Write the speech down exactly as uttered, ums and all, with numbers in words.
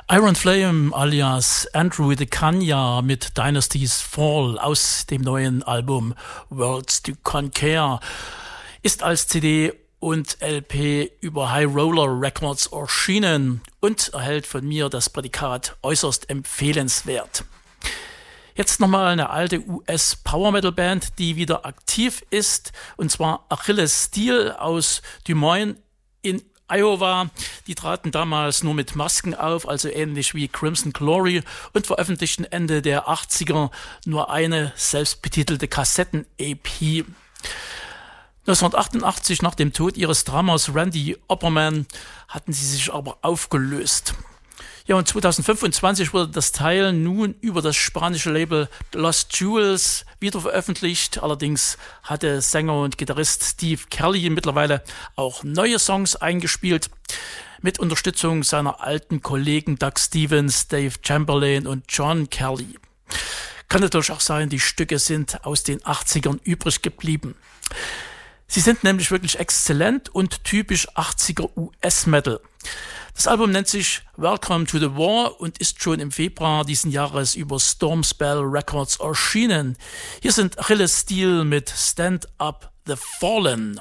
Iron Flame alias Andrew de Cagna mit Dynasty's Fall aus dem neuen Album Worlds to Conquer ist als C D und L P über High Roller Records erschienen und erhält von mir das Prädikat äußerst empfehlenswert. Jetzt nochmal eine alte U S-Power-Metal-Band, die wieder aktiv ist, und zwar Achilles Steel aus Des Moines in Iowa. Die traten damals nur mit Masken auf, also ähnlich wie Crimson Glory, und veröffentlichten Ende der achtziger nur eine selbstbetitelte Kassetten-E P. neunzehnhundertachtundachtzig, nach dem Tod ihres Drummers Randy Opperman, hatten sie sich aber aufgelöst. Ja, und zweitausendfünfundzwanzig wurde das Teil nun über das spanische Label Lost Jewels wieder veröffentlicht. Allerdings hatte Sänger und Gitarrist Steve Kelly mittlerweile auch neue Songs eingespielt, mit Unterstützung seiner alten Kollegen Doug Stevens, Dave Chamberlain und John Kelly. Kann natürlich auch sein, die Stücke sind aus den achtzigern übrig geblieben. Sie sind nämlich wirklich exzellent und typisch achtziger U S-Metal. Das Album nennt sich Welcome to the War und ist schon im Februar diesen Jahres über Stormspell Records erschienen. Hier sind Achilles Steel mit Stand Up the Fallen.